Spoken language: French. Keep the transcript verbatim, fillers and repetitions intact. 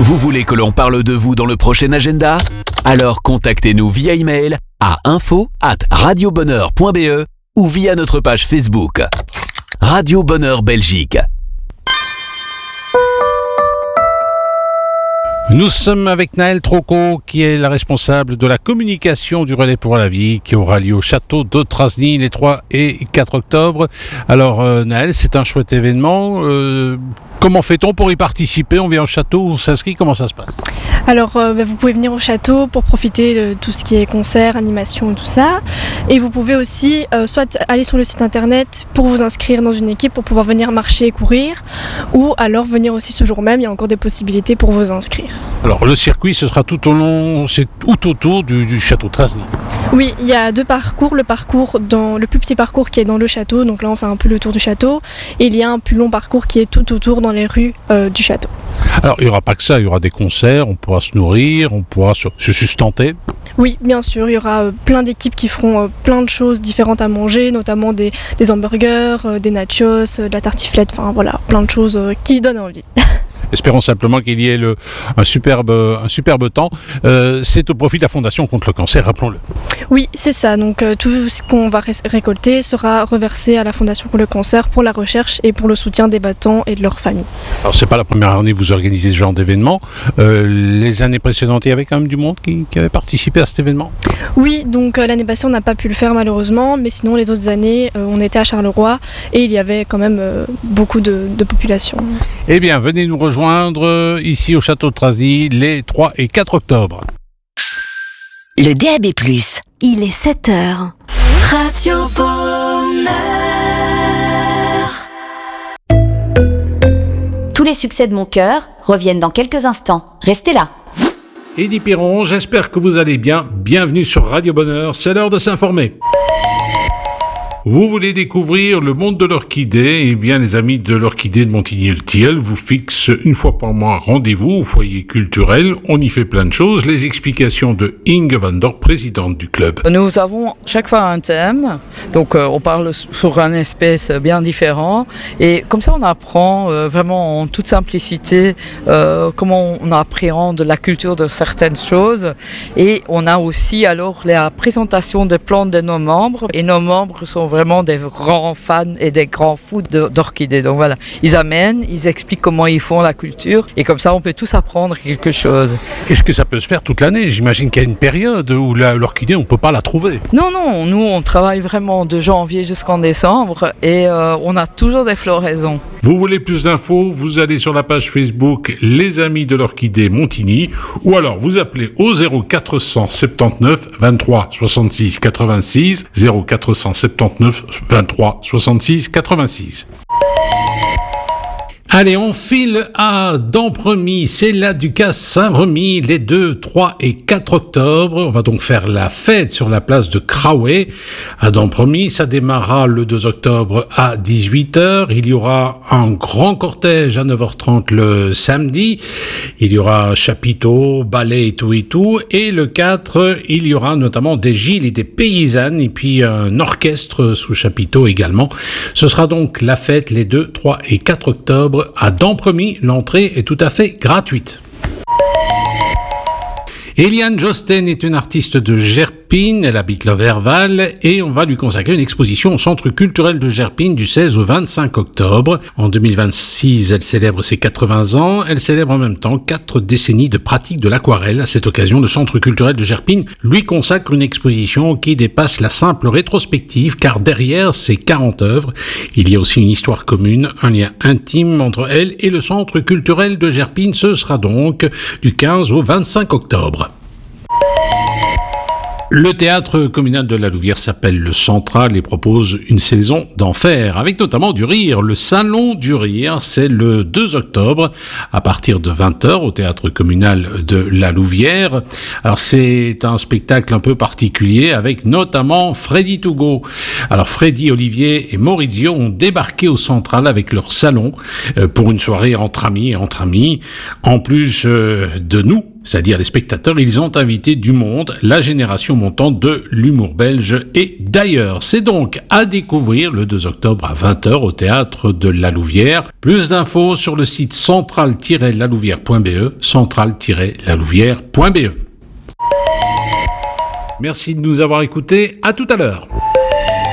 Vous voulez que l'on parle de vous dans le prochain agenda ? Alors contactez-nous via email à info arobase radiobonheur point b e ou via notre page Facebook. Radio Bonheur Belgique. Nous sommes avec Naël Trocot, qui est la responsable de la communication du Relais pour la Vie, qui aura lieu au château de Trasny les trois et quatre octobre. Alors euh, Naël, c'est un chouette événement. Euh, comment fait-on pour y participer ? On vient au château, on s'inscrit, comment ça se passe ? Alors euh, bah, vous pouvez venir au château pour profiter de tout ce qui est concert, animation et tout ça. Et vous pouvez aussi euh, soit aller sur le site internet pour vous inscrire dans une équipe pour pouvoir venir marcher et courir, ou alors venir aussi ce jour même, il y a encore des possibilités pour vous inscrire. Alors le circuit, ce sera tout au long, c'est tout autour du, du château de Trasny. Oui, il y a deux parcours, le parcours dans le plus petit parcours qui est dans le château, donc là on fait un peu le tour du château, et il y a un plus long parcours qui est tout autour dans les rues euh, du château. Alors il n'y aura pas que ça, il y aura des concerts, on pourra se nourrir, on pourra se, se sustenter. Oui, bien sûr, il y aura euh, plein d'équipes qui feront euh, plein de choses différentes à manger, notamment des, des hamburgers, euh, des nachos, euh, de la tartiflette, enfin voilà, plein de choses euh, qui donnent envie. Espérons simplement qu'il y ait le, un, superbe, un superbe temps. Euh, c'est au profit de la Fondation contre le cancer, rappelons-le. Oui, c'est ça. Donc euh, tout ce qu'on va ré- récolter sera reversé à la Fondation contre le cancer pour la recherche et pour le soutien des battants et de leurs familles. Alors c'est pas la première année que vous organisez ce genre d'événement. Euh, les années précédentes, il y avait quand même du monde qui, qui avait participé à cet événement ? Oui, donc euh, l'année passée on n'a pas pu le faire malheureusement, mais sinon les autres années euh, on était à Charleroi et il y avait quand même euh, beaucoup de, de population. Eh bien, venez nous rejoindre ici au château de Trasny les trois et quatre octobre. Le D A B plus, il est sept heures. Radio Bonheur. Tous les succès de mon cœur reviennent dans quelques instants. Restez là. Eddie Piron, j'espère que vous allez bien. Bienvenue sur Radio Bonheur, c'est l'heure de s'informer. Vous voulez découvrir le monde de l'orchidée ? Eh bien, les amis de l'orchidée de Montigny-le-Tilleul vous fixent une fois par mois rendez-vous au foyer culturel. On y fait plein de choses. Les explications de Inge van Dorp, présidente du club. Nous avons chaque fois un thème. Donc, euh, on parle sur un espèce bien différent. Et comme ça, on apprend euh, vraiment en toute simplicité euh, comment on appréhende la culture de certaines choses. Et on a aussi alors la présentation des plantes de nos membres. Et nos membres sont vraiment des grands fans et des grands fous de, d'orchidées. Donc voilà, ils amènent, ils expliquent comment ils font la culture et comme ça on peut tous apprendre quelque chose. Est-ce que ça peut se faire toute l'année ? J'imagine qu'il y a une période où la, l'orchidée on ne peut pas la trouver. Non, non, nous on travaille vraiment de janvier jusqu'en décembre et euh, on a toujours des floraisons. Vous voulez plus d'infos ? Vous allez sur la page Facebook Les Amis de l'Orchidée Montigny ou alors vous appelez au zéro quatre cent soixante-dix-neuf vingt-trois soixante-six quatre-vingt-six zéro quatre cent soixante-dix-neuf vingt-trois soixante-six quatre-vingt-six. Allez, on file à Dampremy, c'est là du Cas Saint-Remy, les deux, trois et quatre octobre. On va donc faire la fête sur la place de Craway à Dampremy. Ça démarrera le deux octobre à dix-huit heures. Il y aura un grand cortège à neuf heures trente le samedi. Il y aura chapiteau, ballet et tout et tout. Et le quatre, il y aura notamment des gilles et des paysannes et puis un orchestre sous chapiteau également. Ce sera donc la fête les deux, trois et quatre octobre à Dampremy. L'entrée est tout à fait gratuite. Eliane Josten est une artiste de Gerpine, elle habite l'Overval et on va lui consacrer une exposition au Centre culturel de Gerpine du seize au vingt-cinq octobre. En deux mille vingt-six, elle célèbre ses quatre-vingts ans, elle célèbre en même temps quatre décennies de pratique de l'aquarelle. À cette occasion, le Centre culturel de Gerpine lui consacre une exposition qui dépasse la simple rétrospective car derrière ces quarante œuvres, il y a aussi une histoire commune, un lien intime entre elle et le Centre culturel de Gerpine. Ce sera donc du quinze au vingt-cinq octobre. Le théâtre communal de la Louvière s'appelle le Central et propose une saison d'enfer, avec notamment du rire. Le Salon du Rire, c'est le deux octobre, à partir de vingt heures, au théâtre communal de la Louvière. Alors c'est un spectacle un peu particulier, avec notamment Freddy Tougo. Alors Freddy, Olivier et Maurizio ont débarqué au Central avec leur salon, euh, pour une soirée entre amis et entre amis. En plus euh, de nous, c'est-à-dire les spectateurs, ils ont invité du monde, la génération montante de l'humour belge et d'ailleurs. C'est donc à découvrir le deux octobre à vingt heures au théâtre de la Louvière. Plus d'infos sur le site central tiret la louvière point b e, central tiret la louvière point b e. Merci de nous avoir écoutés, à tout à l'heure.